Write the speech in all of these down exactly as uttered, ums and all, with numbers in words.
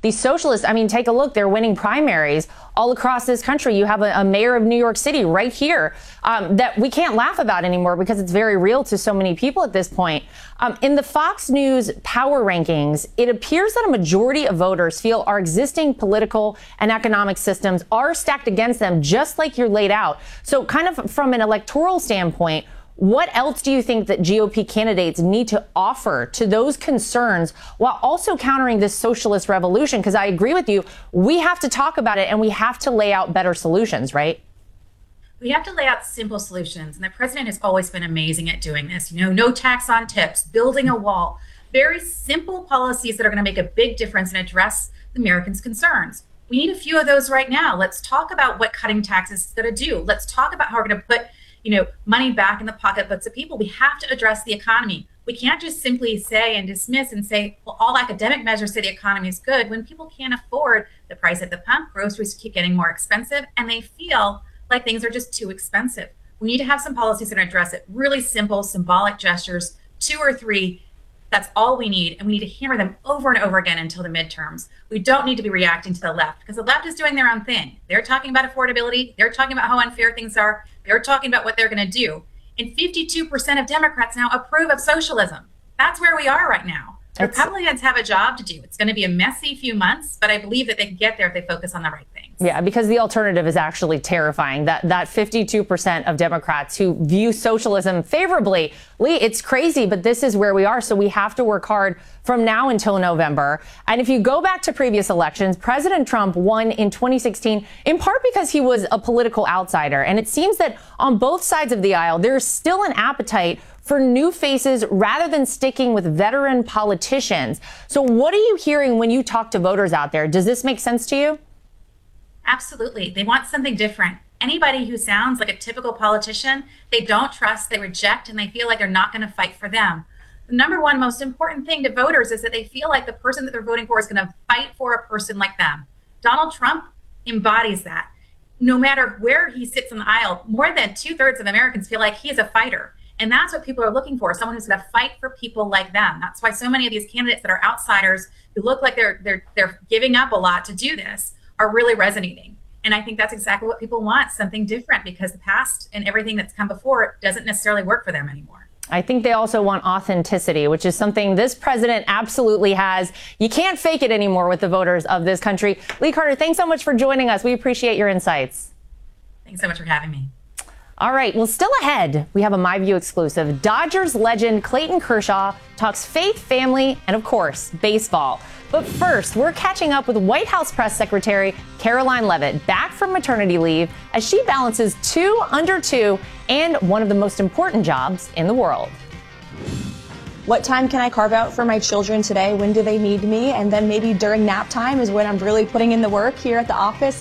these socialists, I mean, take a look. They're winning primaries all across this country. You have a, a mayor of New York City right here um, that we can't laugh about anymore because it's very real to so many people at this point. Um, in the Fox News power rankings, it appears that a majority of voters feel our existing political and economic systems are stacked against them, just like you're laid out. So kind of from an electoral standpoint, what else do you think that G O P candidates need to offer to those concerns while also countering this socialist revolution? Because I agree with you, we have to talk about it and we have to lay out better solutions, right? We have to lay out simple solutions. And the president has always been amazing at doing this. You know, no tax on tips, building a wall, very simple policies that are going to make a big difference and address the Americans' concerns. We need a few of those right now. Let's talk about what cutting taxes is going to do. Let's talk about how we're going to put you know, money back in the pocketbooks of people. We have to address the economy. We can't just simply say and dismiss and say, well, all academic measures say the economy is good when people can't afford the price at the pump, groceries keep getting more expensive, and they feel like things are just too expensive. We need to have some policies that address it. Really simple, symbolic gestures, two or three. That's all we need. And we need to hammer them over and over again until the midterms. We don't need to be reacting to the left because the left is doing their own thing. They're talking about affordability. They're talking about how unfair things are. They're talking about what they're going to do. And fifty-two percent of Democrats now approve of socialism. That's where we are right now. That's... Republicans have a job to do. It's going to be a messy few months, but I believe that they can get there if they focus on the right things. Yeah, because the alternative is actually terrifying. That that fifty-two percent of Democrats who view socialism favorably. Lee, it's crazy, but this is where we are. So we have to work hard from now until November. And if you go back to previous elections, President Trump won in twenty sixteen, in part because he was a political outsider. And it seems that on both sides of the aisle, there's still an appetite for new faces rather than sticking with veteran politicians. So what are you hearing when you talk to voters out there? Does this make sense to you? Absolutely. They want something different. Anybody who sounds like a typical politician, they don't trust, they reject, and they feel like they're not going to fight for them. The number one most important thing to voters is that they feel like the person that they're voting for is going to fight for a person like them. Donald Trump embodies that. No matter where he sits in the aisle, more than two thirds of Americans feel like he is a fighter. And that's what people are looking for, someone who's going to fight for people like them. That's why so many of these candidates that are outsiders who look like they're they're they're giving up a lot to do this are really resonating. And I think that's exactly what people want, something different, because the past and everything that's come before doesn't necessarily work for them anymore. I think they also want authenticity, which is something this president absolutely has. You can't fake it anymore with the voters of this country. Lee Carter, thanks so much for joining us. We appreciate your insights. Thanks so much for having me. All right. Well, still ahead, we have a MyView exclusive. Dodgers legend Clayton Kershaw talks faith, family, and of course, baseball. But first, we're catching up with White House Press Secretary Karoline Leavitt, back from maternity leave as she balances two under two and one of the most important jobs in the world. What time can I carve out for my children today? When do they need me? And then maybe during nap time is when I'm really putting in the work here at the office.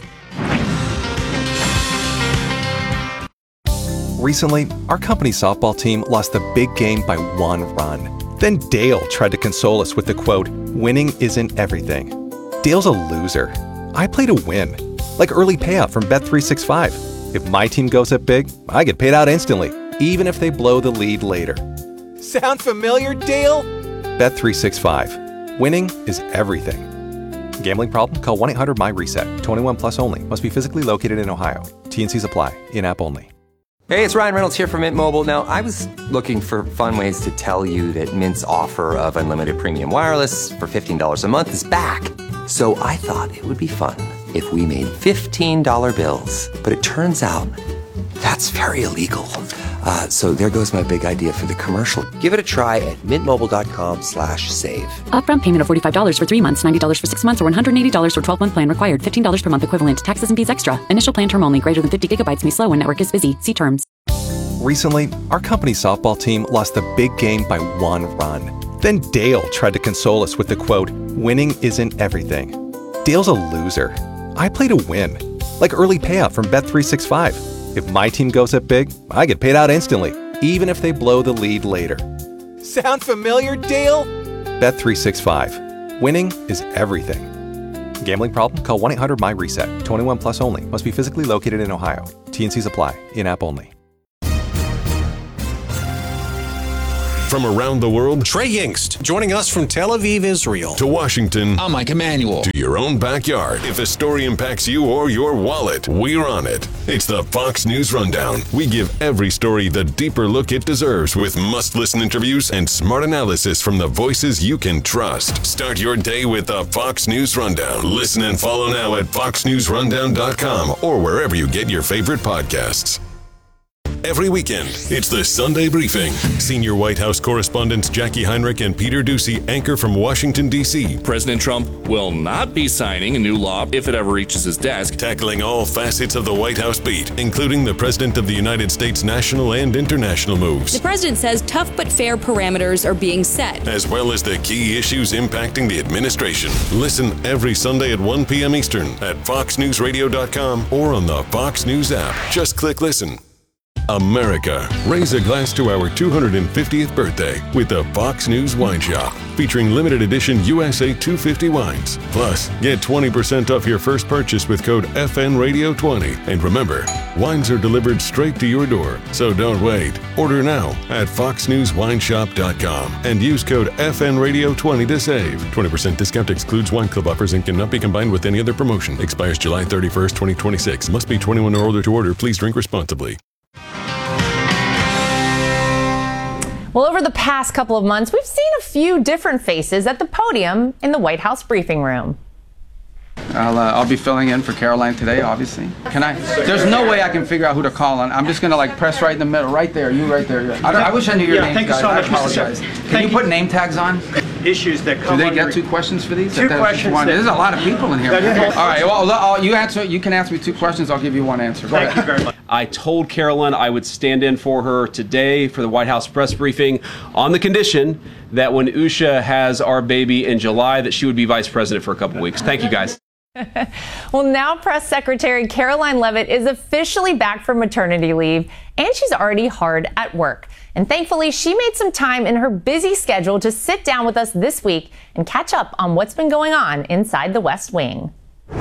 Recently, our company softball team lost the big game by one run. Then Dale tried to console us with the quote, "Winning isn't everything." Dale's a loser. I play to win, like early payout from Bet three sixty-five. If my team goes up big, I get paid out instantly, even if they blow the lead later. Sound familiar, Dale? Bet three sixty-five. Winning is everything. Gambling problem? Call one eight hundred M Y reset. twenty-one plus only. Must be physically located in Ohio. T and Cs apply. In-app only. Hey, it's Ryan Reynolds here from Mint Mobile. Now, I was looking for fun ways to tell you that Mint's offer of unlimited premium wireless for fifteen dollars a month is back. So I thought it would be fun if we made fifteen dollar bills. But it turns out that's very illegal. Uh, so there goes my big idea for the commercial. Give it a try at mintmobile.com slash save. Upfront payment of forty-five dollars for three months, ninety dollars for six months, or one hundred eighty dollars for twelve-month plan required. fifteen dollars per month equivalent. Taxes and fees extra. Initial plan term only. Greater than fifty gigabytes may slow when network is busy. See terms. Recently, our company softball team lost the big game by one run. Then Dale tried to console us with the quote, "Winning isn't everything." Dale's a loser. I play to win, like early payout from Bet three sixty-five. If my team goes up big, I get paid out instantly, even if they blow the lead later. Sound familiar, Dale? Bet three sixty-five. Winning is everything. Gambling problem? Call one eight hundred M Y reset. twenty-one plus only. Must be physically located in Ohio. T and Cs apply. In-app only. From around the world, Trey Yingst, joining us from Tel Aviv, Israel. To Washington, I'm Mike Emanuel. To your own backyard. If a story impacts you or your wallet, we're on it. It's the Fox News Rundown. We give every story the deeper look it deserves with must-listen interviews and smart analysis from the voices you can trust. Start your day with the Fox News Rundown. Listen and follow now at fox news rundown dot com or wherever you get your favorite podcasts. Every weekend, it's the Sunday Briefing. Senior White House correspondents Jackie Heinrich and Peter Doocy anchor from Washington, D C President Trump will not be signing a new law if it ever reaches his desk. Tackling all facets of the White House beat, including the President of the United States' national and international moves. The president says tough but fair parameters are being set, as well as the key issues impacting the administration. Listen every Sunday at one p.m. Eastern at fox news radio dot com or on the Fox News app. Just click listen. America, raise a glass to our two hundred fiftieth birthday with the Fox News Wine Shop, featuring limited edition U S A two fifty wines. Plus, get twenty percent off your first purchase with code F N radio twenty. And remember, wines are delivered straight to your door, so don't wait. Order now at fox news wine shop dot com and use code F N radio twenty to save. twenty percent discount excludes wine club offers and cannot be combined with any other promotion. Expires July thirty-first, twenty twenty-six. Must be twenty-one or older to order. Please drink responsibly. Well, over the past couple of months, we've seen a few different faces at the podium in the White House briefing room. I'll, uh, I'll be filling in for Caroline today, obviously. Can I? There's no way I can figure out who to call on. I'm just going to like press right in the middle, right there, you right there. I, don't, I wish I knew your yeah, names, thank you guys. so I much, apologize. Mister Can Thank you put name tags on? Issues that come Do they under get two questions for these? Two that, questions. One, That, there's a lot of people in here. All right, well, I'll, you answer. You can ask me two questions. I'll give you one answer. Go Thank ahead. you very much. I told Carolyn I would stand in for her today for the White House press briefing on the condition that when Usha has our baby in July, that she would be vice president for a couple weeks. Thank you, guys. Well, now Press Secretary Caroline Leavitt is officially back from maternity leave, and she's already hard at work. And thankfully, she made some time in her busy schedule to sit down with us this week and catch up on what's been going on inside the West Wing.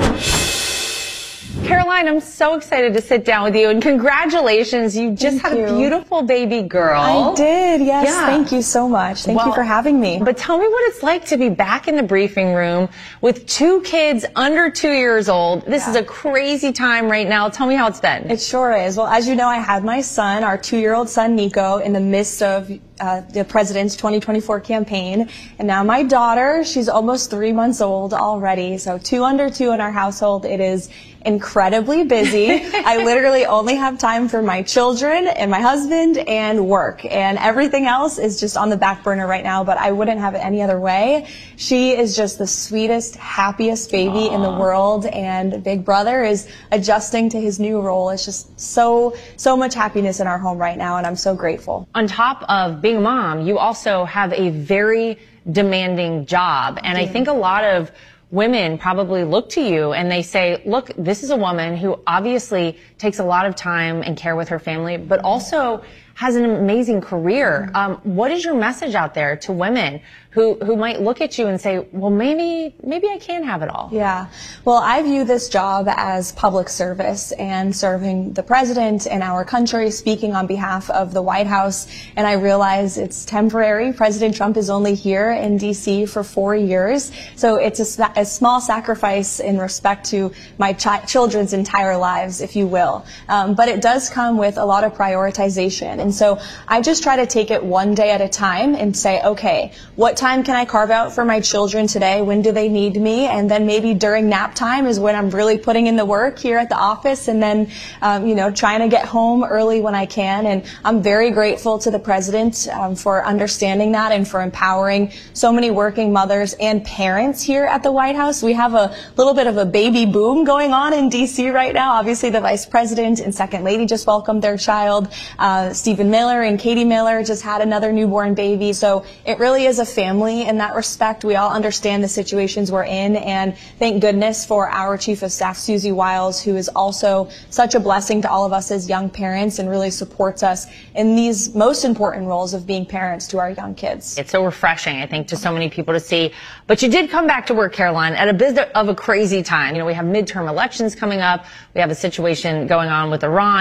Caroline, I'm so excited to sit down with you, and congratulations. You just Thank had you. a beautiful baby girl. I did, yes. Yeah. Thank you so much. Thank Well, you for having me. But tell me what it's like to be back in the briefing room with two kids under two years old. This Yeah. is a crazy time right now. Tell me how it's been. It sure is. Well, as you know, I had my son, our two-year-old son, Nico, in the midst of uh, the president's twenty twenty-four campaign. And now my daughter, she's almost three months old already. So two under two in our household. It is incredibly busy. I literally only have time for my children and my husband and work, and everything else is just on the back burner right now, but I wouldn't have it any other way. She is just the sweetest, happiest baby Aww. In the world, and Big Brother is adjusting to his new role. It's just so, so much happiness in our home right now, and I'm so grateful. On top of being a mom, you also have a very demanding job, and I think a lot of women probably look to you and they say, look, this is a woman who obviously takes a lot of time and care with her family, but also has an amazing career. Um, what is your message out there to women who, who might look at you and say, well, maybe, maybe I can have it all? Yeah. Well, I view this job as public service and serving the president and our country, speaking on behalf of the White House. And I realize it's temporary. President Trump is only here in D C for four years. So it's a, a small sacrifice in respect to my ch- children's entire lives, if you will. Um, but it does come with a lot of prioritization. And so I just try to take it one day at a time and say, okay, what time can I carve out for my children today? When do they need me? And then maybe during nap time is when I'm really putting in the work here at the office, and then, um, you know, trying to get home early when I can. And I'm very grateful to the president um, for understanding that and for empowering so many working mothers and parents here at the White House. We have a little bit of a baby boom going on in D C right now. Obviously, the vice president and second lady just welcomed their child. Uh, Stephen Miller and Katie Miller just had another newborn baby. So it really is a family in that respect. We all understand the situations we're in, and thank goodness for our Chief of Staff, Susie Wiles, who is also such a blessing to all of us as young parents and really supports us in these most important roles of being parents to our young kids. It's so refreshing, I think, to so many people to see. But you did come back to work, Caroline, at a bit of a crazy time. You know, we have midterm elections coming up. We have a situation going on with Iran.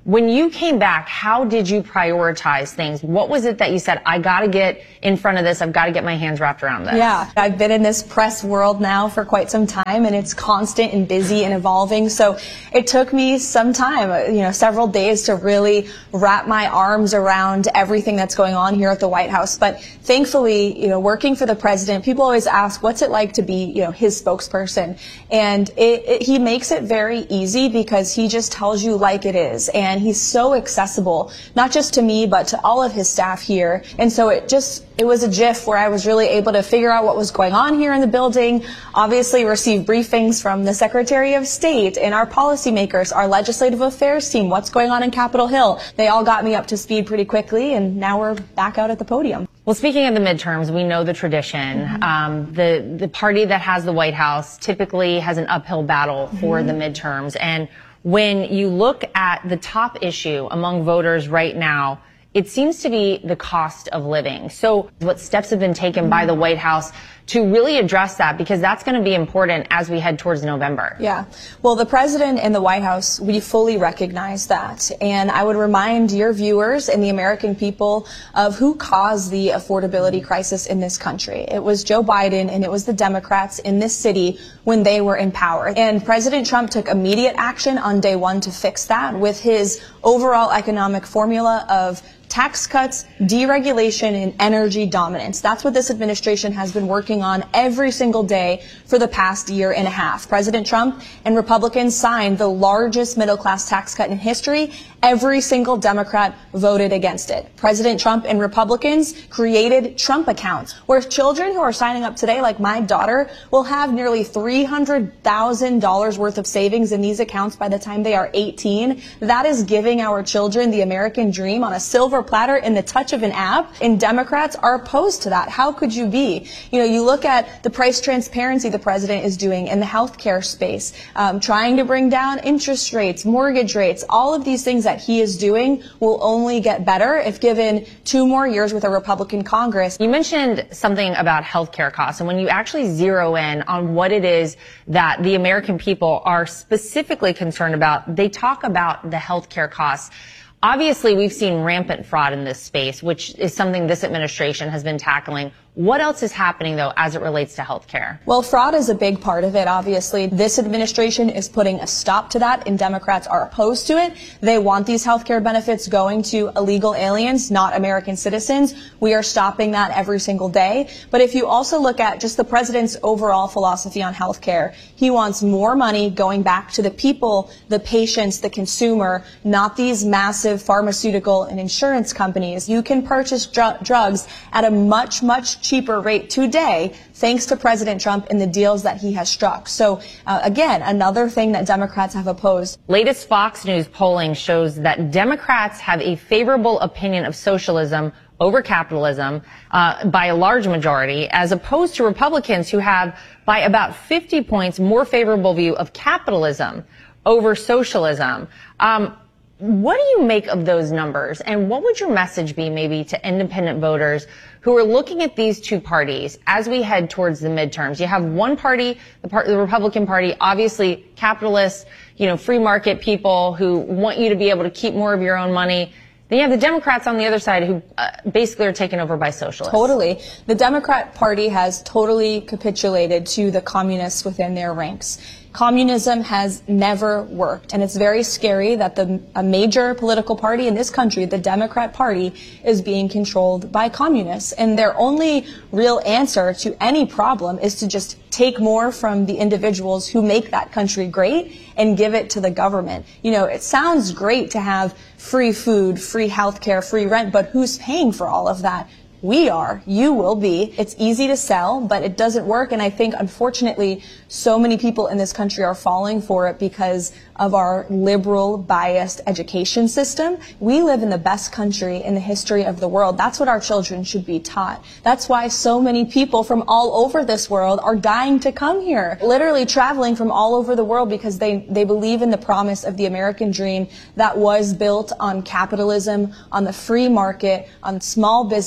When you came back, how did you prioritize things? What was it that you said, I got to get in front of this, I've got to get my hands wrapped around this? Yeah, I've been in this press world now for quite some time, and it's constant and busy and evolving. So it took me some time, you know, several days to really wrap my arms around everything that's going on here at the White House. But thankfully, you know, working for the president, people always ask, what's it like to be, you know, his spokesperson? And it, it, he makes it very easy because he just tells you like it is. And he's so accessible, not just to me, but to all of his staff here. And so it just, it was a GIF where I was really able to figure out what was going on here in the building, obviously receive briefings from the Secretary of State and our policymakers, our legislative affairs team, what's going on in Capitol Hill. They all got me up to speed pretty quickly, and now we're back out at the podium. Well, speaking of the midterms, we know the tradition. Mm-hmm. Um, the, the party that has the White House typically has an uphill battle for mm-hmm. the midterms. And when you look at the top issue among voters right now, it seems to be the cost of living. So what steps have been taken by the White House to really address that? Because that's going to be important as we head towards November. Yeah. Well, the president and the White House, we fully recognize that. And I would remind your viewers and the American people of who caused the affordability crisis in this country. It was Joe Biden and it was the Democrats in this city when they were in power. And President Trump took immediate action on day one to fix that with his overall economic formula of tax cuts, deregulation, and energy dominance. That's what this administration has been working on every single day for the past year and a half. President Trump and Republicans signed the largest middle-class tax cut in history. Every single Democrat voted against it. President Trump and Republicans created Trump accounts, where children who are signing up today, like my daughter, will have nearly three hundred thousand dollars worth of savings in these accounts by the time they are eighteen. That is giving our children the American dream on a silver platter in the touch of an app, and Democrats are opposed to that. How could you be? You know, you look at the price transparency the president is doing in the healthcare space, um, trying to bring down interest rates, mortgage rates, all of these things that he is doing will only get better if given two more years with a Republican Congress. You mentioned something about healthcare costs, and when you actually zero in on what it is that the American people are specifically concerned about, they talk about the healthcare costs. Obviously, we've seen rampant fraud in this space, which is something this administration has been tackling. What else is happening, though, as it relates to healthcare? Well, fraud is a big part of it, obviously. This administration is putting a stop to that, and Democrats are opposed to it. They want these healthcare benefits going to illegal aliens, not American citizens. We are stopping that every single day. But if you also look at just the president's overall philosophy on healthcare, he wants more money going back to the people, the patients, the consumer, not these massive pharmaceutical and insurance companies. You can purchase dr- drugs at a much, much cheaper rate today, thanks to President Trump and the deals that he has struck. So, uh, again, another thing that Democrats have opposed. Latest Fox News polling shows that Democrats have a favorable opinion of socialism over capitalism uh, by a large majority, as opposed to Republicans who have, by about fifty points, more favorable view of capitalism over socialism. Um, What do you make of those numbers, and what would your message be maybe to independent voters who are looking at these two parties as we head towards the midterms? You have one party, the, part, the Republican Party, obviously capitalists, you know, free market people who want you to be able to keep more of your own money. Then you have the Democrats on the other side who uh, basically are taken over by socialists. Totally. The Democrat Party has totally capitulated to the communists within their ranks. Communism has never worked, and it's very scary that the a major political party in this country, the Democrat Party, is being controlled by communists. And their only real answer to any problem is to just take more from the individuals who make that country great and give it to the government. You know, it sounds great to have free food, free healthcare, free rent, but who's paying for all of that? We are. You will be. It's easy to sell, but it doesn't work. And I think, unfortunately, so many people in this country are falling for it because of our liberal, biased education system. We live in the best country in the history of the world. That's what our children should be taught. That's why so many people from all over this world are dying to come here, literally traveling from all over the world because they, they believe in the promise of the American dream that was built on capitalism, on the free market, on small business enterprise.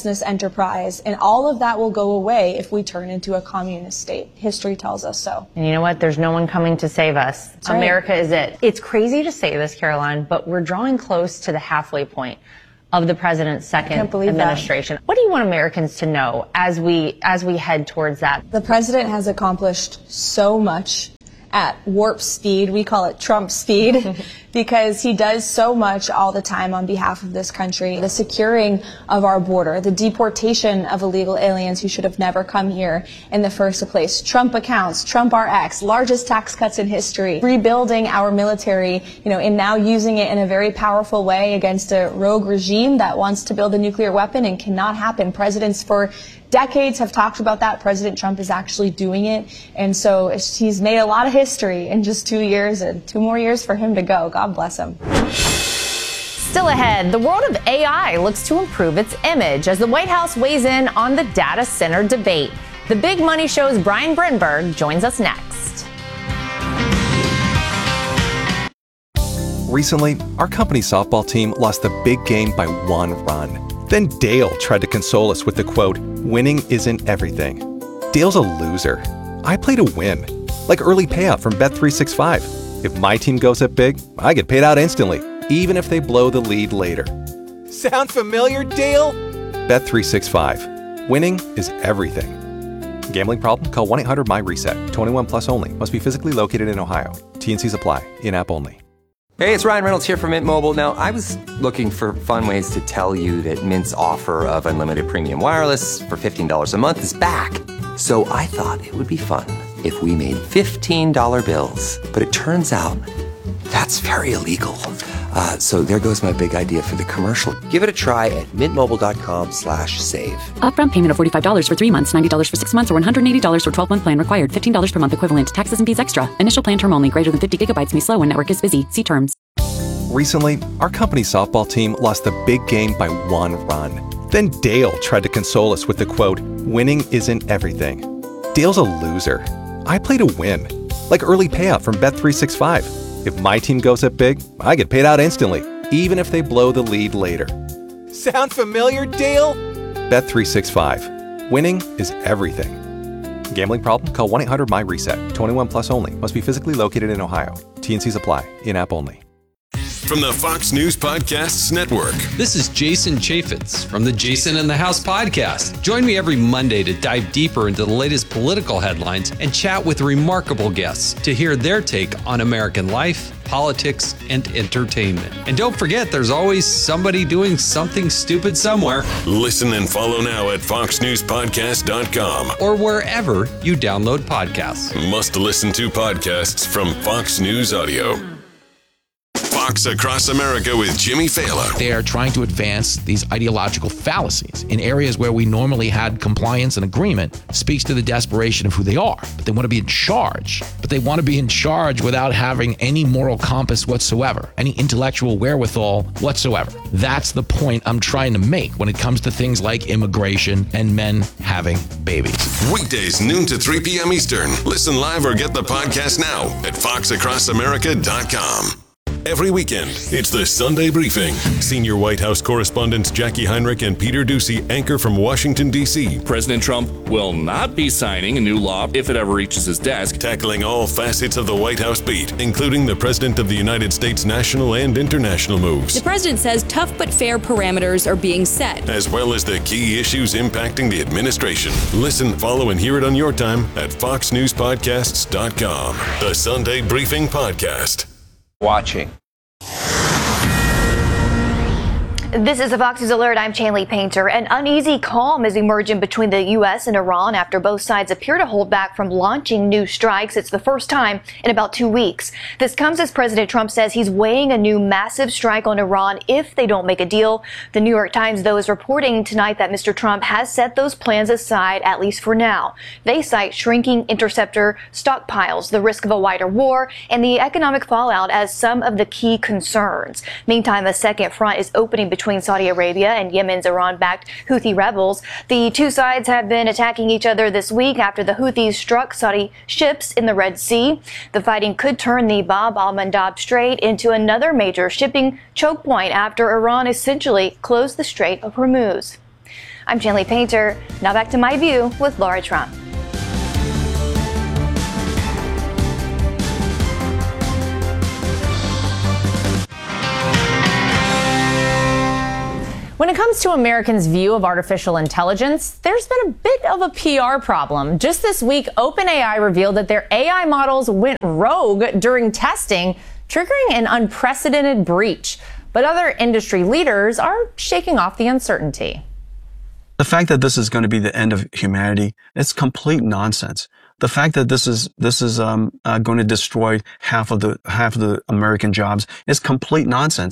enterprise. And all of that will go away if we turn into a communist state. History tells us so. And you know what? There's no one coming to save us. That's right. America is it. It's crazy to say this, Caroline, but we're drawing close to the halfway point of the president's second administration. That. What do you want Americans to know as we as we head towards that? The president has accomplished so much at warp speed. We call it Trump speed because he does so much all the time on behalf of this country. The securing of our border, the deportation of illegal aliens who should have never come here in the first place, Trump accounts, Trump R X, largest tax cuts in history, rebuilding our military, you know, and now using it in a very powerful way against a rogue regime that wants to build a nuclear weapon and cannot happen. Presidents for decades have talked about that. President Trump is actually doing it. And so he's made a lot of history in just two years and two more years for him to go. God bless him. Still ahead, the world of A I looks to improve its image as the White House weighs in on the data center debate. The Big Money Show's Brian Brittenberg joins us next. Recently, our company softball team lost the big game by one run. Then Dale tried to console us with the quote, "Winning isn't everything." Dale's a loser. I play to win. Like early payout from Bet three sixty-five. If my team goes up big, I get paid out instantly, even if they blow the lead later. Sound familiar, Dale? Bet three sixty-five. Winning is everything. Gambling problem? Call one eight hundred M Y reset. twenty-one plus only. Must be physically located in Ohio. T N Cs apply. In-app only. Hey, it's Ryan Reynolds here from Mint Mobile. Now, I was looking for fun ways to tell you that Mint's offer of unlimited premium wireless for fifteen dollars a month is back. So I thought it would be fun if we made fifteen dollar bills. But it turns out that's very illegal. Uh, so there goes my big idea for the commercial. Give it a try at mintmobile.com slash save. Upfront payment of forty-five dollars for three months, ninety dollars for six months, or one hundred eighty dollars for twelve-month plan required. fifteen dollars per month equivalent. Taxes and fees extra. Initial plan term only. Greater than fifty gigabytes may slow when network is busy. See terms. Recently, our company softball team lost the big game by one run. Then Dale tried to console us with the quote, "Winning isn't everything." Dale's a loser. I play to win. Like early payout from Bet three sixty-five. If my team goes up big, I get paid out instantly, even if they blow the lead later. Sound familiar, Dale? Bet three sixty-five. Winning is everything. Gambling problem? Call one eight hundred M Y reset. twenty-one plus only. Must be physically located in Ohio. T N Cs apply. In-app only. From the Fox News Podcasts Network. This is Jason Chaffetz from the Jason in the House podcast. Join me every Monday to dive deeper into the latest political headlines and chat with remarkable guests to hear their take on American life, politics, and entertainment. And don't forget, there's always somebody doing something stupid somewhere. Listen and follow now at fox news podcast dot com or wherever you download podcasts. Must listen to podcasts from Fox News Audio. Fox Across America with Jimmy Fallon. They are trying to advance these ideological fallacies in areas where we normally had compliance and agreement. Speaks to the desperation of who they are. But they want to be in charge. But they want to be in charge without having any moral compass whatsoever, any intellectual wherewithal whatsoever. That's the point I'm trying to make when it comes to things like immigration and men having babies. Weekdays, noon to three p.m. Eastern. Listen live or get the podcast now at fox across america dot com. Every weekend, it's the Sunday Briefing. Senior White House correspondents Jackie Heinrich and Peter Doocy anchor from Washington, D C President Trump will not be signing a new law if it ever reaches his desk. Tackling all facets of the White House beat, including the President of the United States national and international moves. The president says tough but fair parameters are being set, as well as the key issues impacting the administration. Listen, follow, and hear it on your time at fox news podcasts dot com. The Sunday Briefing Podcast. Watching. This is a Fox News Alert. I'm Chanley Painter. An uneasy calm is emerging between the U S and Iran after both sides appear to hold back from launching new strikes. It's the first time in about two weeks. This comes as President Trump says he's weighing a new massive strike on Iran if they don't make a deal. The New York Times, though, is reporting tonight that Mister Trump has set those plans aside, at least for now. They cite shrinking interceptor stockpiles, the risk of a wider war, and the economic fallout as some of the key concerns. Meantime, a second front is opening between between Saudi Arabia and Yemen's Iran-backed Houthi rebels. The two sides have been attacking each other this week after the Houthis struck Saudi ships in the Red Sea. The fighting could turn the Bab al-Mandab Strait into another major shipping choke point after Iran essentially closed the Strait of Hormuz. I'm Chanley Painter. Now back to My View with Laura Trump. When it comes to Americans' view of artificial intelligence, there's been a bit of a P R problem. Just this week, OpenAI revealed that their A I models went rogue during testing, triggering an unprecedented breach. But other industry leaders are shaking off the uncertainty. The fact that this is going to be the end of humanity, it's complete nonsense. The fact that this is this is um, uh, going to destroy half of the half of the American jobs is complete nonsense.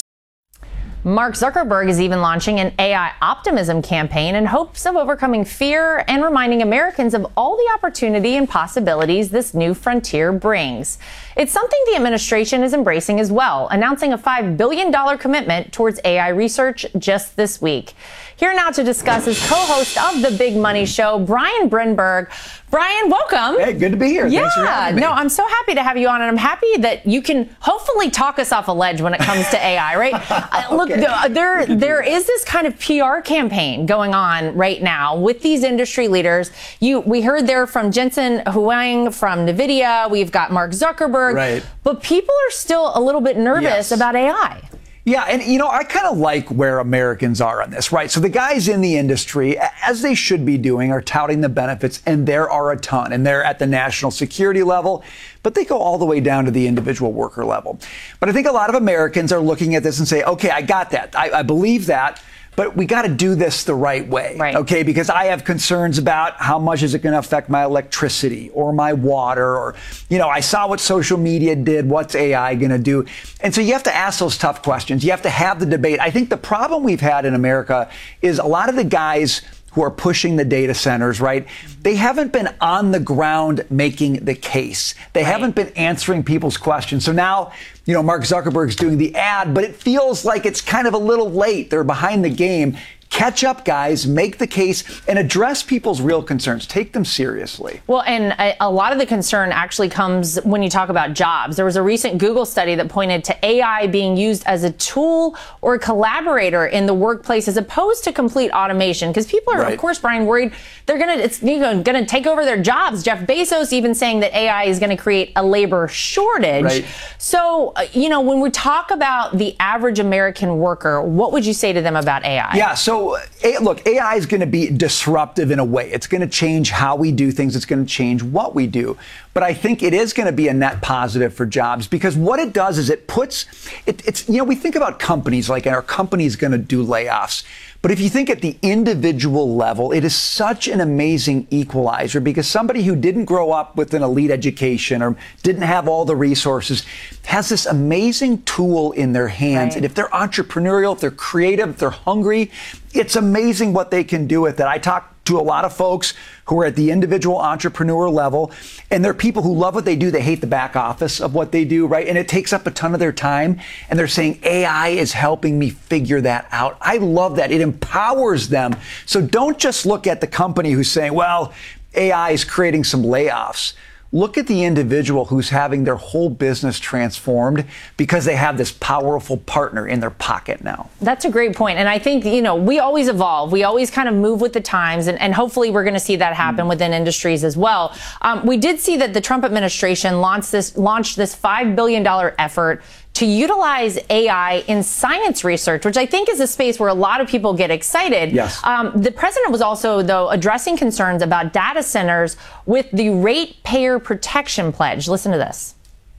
Mark Zuckerberg is even launching an A I optimism campaign in hopes of overcoming fear and reminding Americans of all the opportunity and possibilities this new frontier brings. It's something the administration is embracing as well, announcing a five billion dollars commitment towards A I research just this week. Here now to discuss is co-host of The Big Money Show, Brian Brinberg. Brian, welcome. Hey, good to be here. Yeah, Thanks for having me. No, I'm so happy to have you on, and I'm happy that you can hopefully talk us off a ledge when it comes to A I, right? uh, look, Okay. there there is this kind of P R campaign going on right now with these industry leaders. You, we heard there from Jensen Huang from NVIDIA. We've got Mark Zuckerberg. Right. But people are still a little bit nervous Yes. about A I. Yeah, and you know, I kind of like where Americans are on this, right? So the guys in the industry, as they should be doing, are touting the benefits, and there are a ton, and they're at the national security level, but they go all the way down to the individual worker level. But I think a lot of Americans are looking at this and say, okay, I got that. I, I believe that. But we got to do this the right way, right. okay? Because I have concerns about how much is it going to affect my electricity or my water, or, you know, I saw what social media did. What's A I going to do? And so you have to ask those tough questions. You have to have the debate. I think the problem we've had in America is a lot of the guys who are pushing the data centers, right? They haven't been on the ground making the case. They right. haven't been answering people's questions. So now, you know, Mark Zuckerberg's doing the ad, but it feels like it's kind of a little late. They're behind the game. Catch up, guys, make the case, and address people's real concerns. Take them seriously. Well, and a, a lot of the concern actually comes when you talk about jobs. There was a recent Google study that pointed to A I being used as a tool or a collaborator in the workplace as opposed to complete automation. Because people are, Right. of course, Brian, worried they're going to it's you know, going to take over their jobs. Jeff Bezos even saying that A I is going to create a labor shortage. Right. So, uh, you know, when we talk about the average American worker, what would you say to them about A I? Yeah, so a, look, A I is going to be disruptive in a way. It's going to change how we do things. It's going to change what we do. But I think it is going to be a net positive for jobs, because what it does is it puts, it, it's, you know, we think about companies like, our company's going to do layoffs. But if you think at the individual level, it is such an amazing equalizer, because somebody who didn't grow up with an elite education or didn't have all the resources has this amazing tool in their hands. Right. And if they're entrepreneurial, if they're creative, if they're hungry, it's amazing what they can do with it. I talk to a lot of folks who are at the individual entrepreneur level, and they're people who love what they do. They hate the back office of what they do, right? And it takes up a ton of their time. And they're saying, A I is helping me figure that out. I love that. It empowers them. So don't just look at the company who's saying, well, A I is creating some layoffs. Look at the individual who's having their whole business transformed because they have this powerful partner in their pocket now. That's a great point. And I think, you know, we always evolve. We always kind of move with the times. And, and hopefully we're going to see that happen mm. within industries as well. Um, we did see that the Trump administration launched this, launched this five billion dollars effort to utilize A I in science research, which I think is a space where a lot of people get excited. Yes. Um, the president was also, though, addressing concerns about data centers with the Ratepayer Protection Pledge. Listen to this.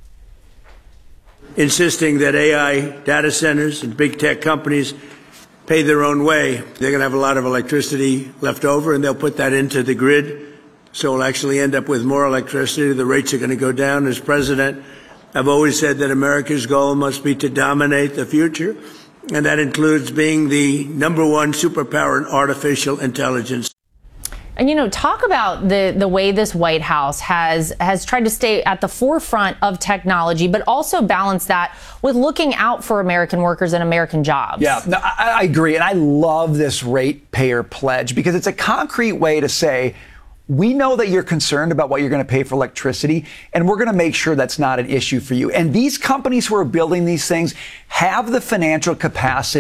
Insisting that A I data centers and big tech companies pay their own way. They're going to have a lot of electricity left over, and they'll put that into the grid. So we'll actually end up with more electricity. The rates are going to go down. As president, I've always said that America's goal must be to dominate the future, and that includes being the number one superpower in artificial intelligence. And, you know, talk about the, the way this White House has has tried to stay at the forefront of technology, but also balance that with looking out for American workers and American jobs. Yeah, no, I, I agree. And I love this ratepayer pledge because it's a concrete way to say, we know that you're concerned about what you're going to pay for electricity, and we're going to make sure that's not an issue for you. And these companies who are building these things have the financial capacity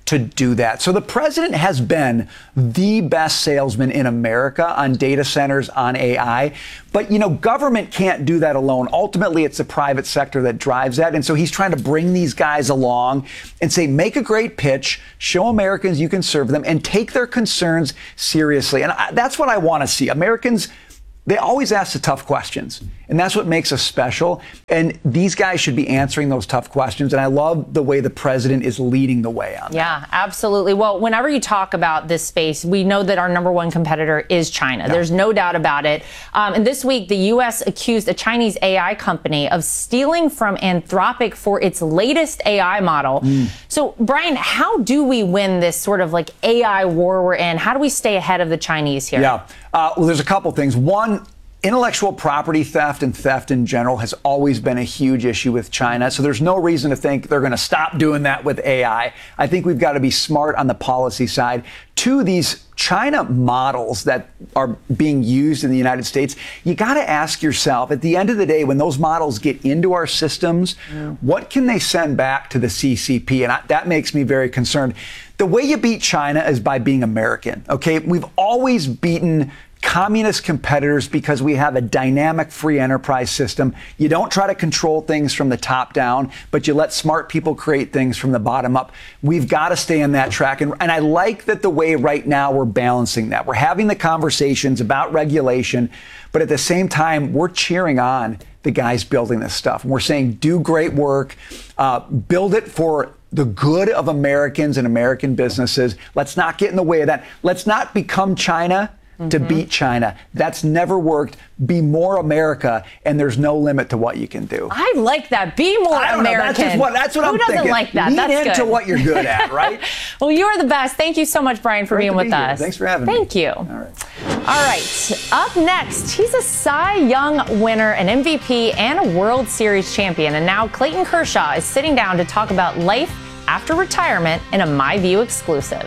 to do that. So the president has been the best salesman in America on data centers, on A I. But, you know, government can't do that alone. Ultimately, it's the private sector that drives that. And so he's trying to bring these guys along and say, make a great pitch, show Americans you can serve them, and take their concerns seriously. And I, that's what I want to see. Americans, they always ask the tough questions, and that's what makes us special. And these guys should be answering those tough questions. And I love the way the president is leading the way on that. Yeah, absolutely. Well, whenever you talk about this space, we know that our number one competitor is China. Yeah. There's no doubt about it. Um, and this week, the U S accused a Chinese A I company of stealing from Anthropic for its latest A I model. Mm. So, Brian, how do we win this sort of like A I war we're in? How do we stay ahead of the Chinese here? Yeah, uh, well, there's a couple things. One, intellectual property theft and theft in general has always been a huge issue with China. So there's no reason to think they're going to stop doing that with A I. I think we've got to be smart on the policy side. Two, these China models that are being used in the United States, you got to ask yourself, at the end of the day, when those models get into our systems, mm. what can they send back to the C C P? And I, that makes me very concerned. The way you beat China is by being American. Okay, we've always beaten communist competitors because we have a dynamic free enterprise system. You don't try to control things from the top down, but you let smart people create things from the bottom up. We've got to stay on that track. And, and I like that the way right now we're balancing that. We're having the conversations about regulation, but at the same time, we're cheering on the guys building this stuff. And we're saying, do great work, uh, build it for the good of Americans and American businesses. Let's not get in the way of that. Let's not become China to mm-hmm. beat China. That's never worked. Be more America, and there's no limit to what you can do. I like that. Be more I don't American. Know, that's, just what, that's what Who I'm doesn't thinking. like that? Lean That's into good. what you're good at, right? Well, you are the best. Thank you so much, Brian, for Great being to with be here. us. Thanks for having Thank me. you. All right. All right. Up next, he's a Cy Young winner, an M V P, and a World Series champion. And now Clayton Kershaw is sitting down to talk about life after retirement in a My View exclusive.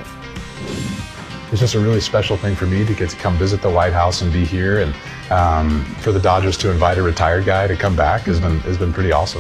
It's just a really special thing for me to get to come visit the White House and be here, and um, for the Dodgers to invite a retired guy to come back has been has been pretty awesome.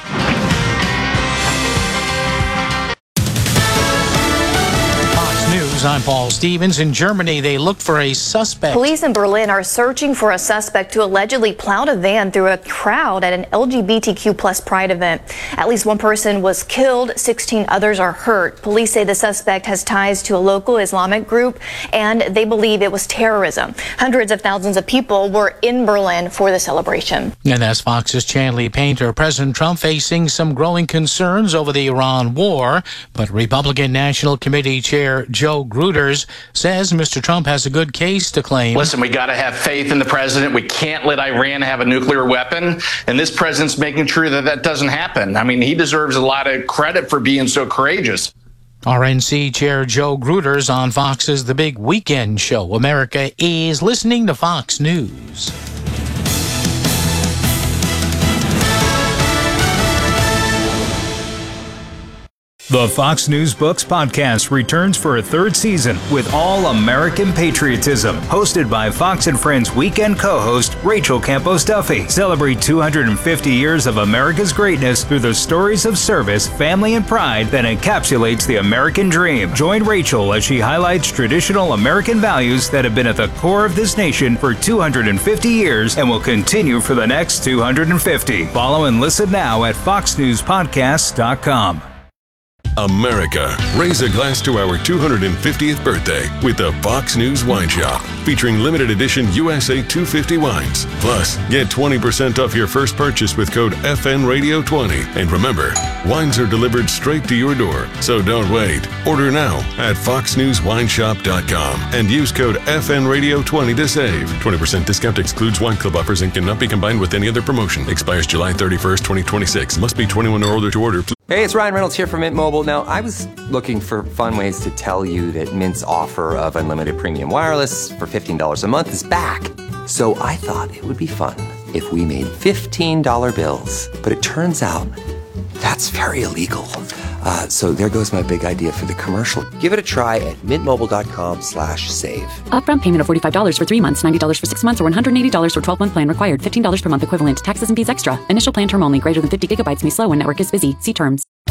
News. I'm Paul Stevens. In Germany, they looked for a suspect. Police in Berlin are searching for a suspect who allegedly plowed a van through a crowd at an L G B T Q plus pride event. At least one person was killed, sixteen others are hurt. Police say the suspect has ties to a local Islamic group, and they believe it was terrorism. Hundreds of thousands of people were in Berlin for the celebration. And that's Fox's Chanley Painter. President Trump facing some growing concerns over the Iran war, but Republican National Committee Chair Joe Gruters says Mister Trump has a good case to claim. Listen, we got to have faith in the president. We can't let Iran have a nuclear weapon. And this president's making sure that that doesn't happen. I mean, he deserves a lot of credit for being so courageous. R N C Chair Joe Gruters on Fox's The Big Weekend Show. America is listening to Fox News. The Fox News Books podcast returns for a third season with all American patriotism. Hosted by Fox and Friends weekend co-host Rachel Campos Duffy. Celebrate two hundred fifty years of America's greatness through the stories of service, family, and pride that encapsulates the American dream. Join Rachel as she highlights traditional American values that have been at the core of this nation for two hundred fifty years and will continue for the next two hundred fifty. Follow and listen now at fox news podcasts dot com. America, raise a glass to our two hundred fiftieth birthday with the Fox News Wine Shop, featuring limited edition U S A two fifty wines. Plus, get twenty percent off your first purchase with code F N Radio twenty. And remember, wines are delivered straight to your door, so don't wait. Order now at fox news wine shop dot com and use code F N Radio twenty to save. twenty percent discount excludes wine club offers and cannot be combined with any other promotion. Expires July thirty-first, twenty twenty-six. Must be twenty-one or older to order. Hey, it's Ryan Reynolds here from Mint Mobile. Now, I was looking for fun ways to tell you that Mint's offer of unlimited premium wireless for fifteen dollars a month is back. So I thought it would be fun if we made fifteen dollar bills. But it turns out that's very illegal. Uh, so there goes my big idea for the commercial. Give it a try at mintmobile.com slash save. Upfront payment of forty-five dollars for three months, ninety dollars for six months, or one hundred eighty dollars for twelve-month plan required. fifteen dollars per month equivalent. Taxes and fees extra. Initial plan term only. Greater than fifty gigabytes may slow when network is busy. See terms.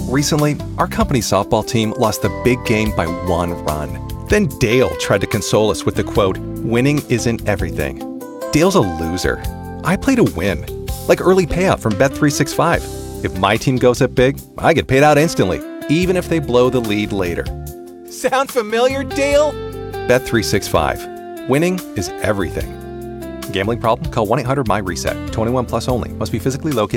Recently, our company softball team lost the big game by one run. Then Dale tried to console us with the quote, "Winning isn't everything." Dale's a loser. I play to win. Like early payout from Bet three sixty-five. If my team goes up big, I get paid out instantly, even if they blow the lead later. Sound familiar, Dale? Bet three sixty-five. Winning is everything. Gambling problem? Call one eight hundred M Y RESET. twenty-one plus only. Must be physically located